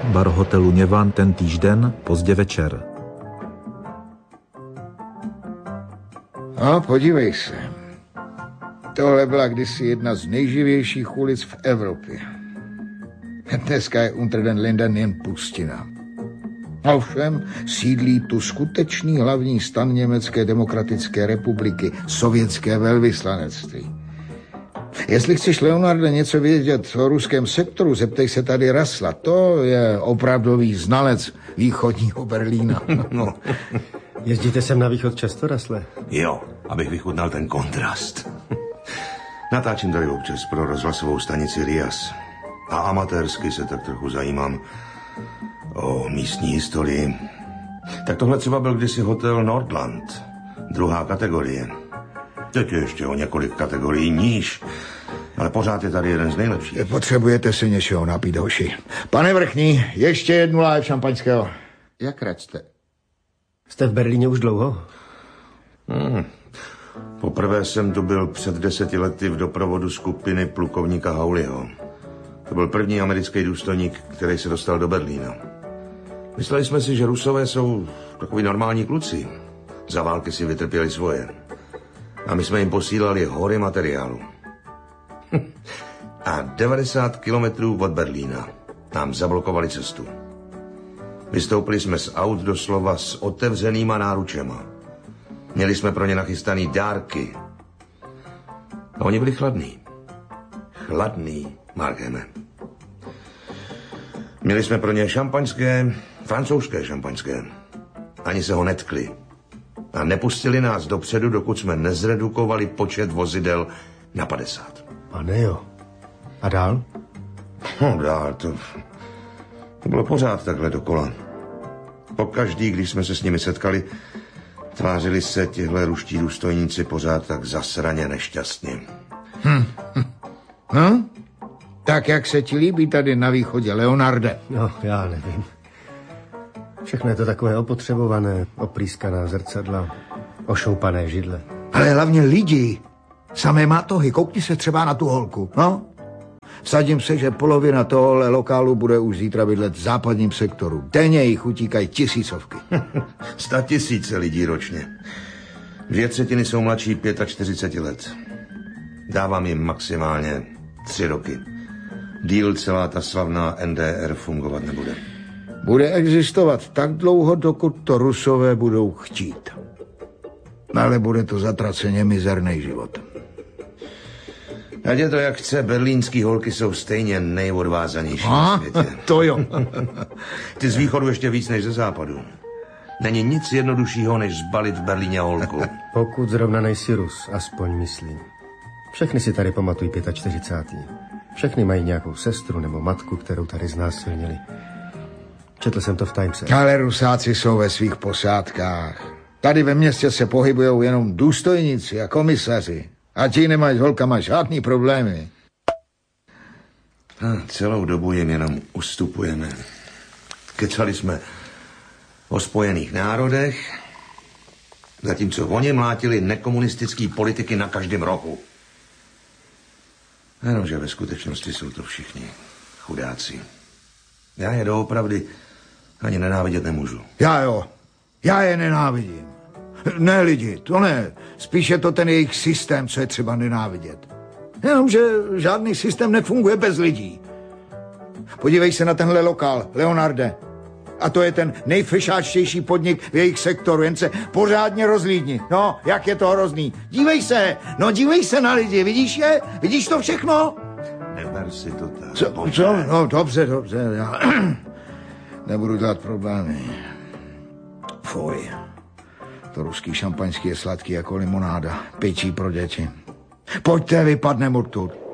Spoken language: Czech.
bar hotelu Něvan ten týžden, pozdě večer. No, podívej se. Tohle byla kdysi jedna z nejživějších ulic v Evropě. Dneska je unter den Linden jen pustina. Ovšem sídlí tu skutečný hlavní stan Německé demokratické republiky, sovětské velvyslanectví. Jestli chceš, Leonarde, něco vědět o ruském sektoru, zeptej se tady Rasla. To je opravdový znalec východního Berlína. No. Jezdíte sem na východ často, Rasle? Jo, abych vychutnal ten kontrast. Natáčím tady občas pro rozhlasovou stanici Rias. A amatérsky se tak trochu zajímám o místní historii. Tak tohle třeba byl kdysi hotel Nordland. 2. kategorie. Teď je ještě o několik kategorií níž. Ale pořád je tady jeden z nejlepších. Potřebujete si něčeho napít, hoši. Pane Vrchní, ještě 1 láhev šampaňského. Jak rád jste? Jste v Berlíně už dlouho? Poprvé jsem tu byl před 10 lety v doprovodu skupiny plukovníka Hawleyho. To byl první americký důstojník, který se dostal do Berlína. Mysleli jsme si, že Rusové jsou takový normální kluci. Za války si vytrpěli svoje. A my jsme jim posílali hory materiálu. A 90 kilometrů od Berlína nám zablokovali cestu. Vystoupili jsme z aut doslova s otevřenýma náručema. Měli jsme pro ně nachystaný dárky. A oni byli chladný. Chladný, Markéme. Měli jsme pro ně šampaňské, francouzské šampaňské. Ani se ho netkli. A nepustili nás dopředu, dokud jsme nezredukovali počet vozidel na 50. Pane jo. A dál? No dál, to bylo pořád takhle dokola. Pokaždý, když jsme se s nimi setkali, tvářili se tihle ruští důstojníci pořád tak zasraně nešťastně. Tak jak se ti líbí tady na východě, Leonarde? No, já nevím. Všechno je to takové opotřebované, oprýskaná zrcadla, ošoupané židle. Ale hlavně lidi, samé matohy, koukni se třeba na tu holku, no? Vsadím se, že polovina tohohle lokálu bude už zítra bydlet v západním sektoru. Denně jich utíkají tisícovky. 100 000 lidí ročně. 2/3 jsou mladší 45 let. Dávám jim maximálně 3 roky. Díl celá ta slavná NDR fungovat nebude. Bude existovat tak dlouho, dokud to Rusové budou chtít. Ale bude to zatraceně mizerný život. Ať je to jak chce, berlínský holky jsou stejně nejodvázanější na světě. To jo. Ty z východu ještě víc než ze západu. Není nic jednoduššího, než zbalit v Berlíně holku. Pokud zrovna nejsi Rus, aspoň myslím. Všechny si tady pamatují 45. Všechny mají nějakou sestru nebo matku, kterou tady znásilnili. Četl jsem to v Timese. Ale Rusáci jsou ve svých posádkách. Tady ve městě se pohybujou jenom důstojníci a komisaři. A ti nemají s holkama žádný problémy. A celou dobu jim jenom ustupujeme. Kecali jsme o Spojených národech, zatímco oni mlátili nekomunistický politiky na každém rohu. Jenomže ve skutečnosti jsou to všichni chudáci. Já je doopravdy ani nenávidět nemůžu. Já jo, já je nenávidím. Ne lidi, to ne. Spíš je to ten jejich systém, co je třeba nenávidět. Jenomže žádný systém nefunguje bez lidí. Podívej se na tenhle lokál, Leonarde. A to je ten nejfešáčtější podnik v jejich sektoru, jen se pořádně rozlídni. No, jak je to hrozný. Dívej se na lidi, vidíš je? Vidíš to všechno? Neber si to tak. Co? No, dobře, já nebudu dělat problémy. Fuj. To ruský šampaňský je sladký jako limonáda. Pičí pro děti. Pojďte, vypadneme odtud.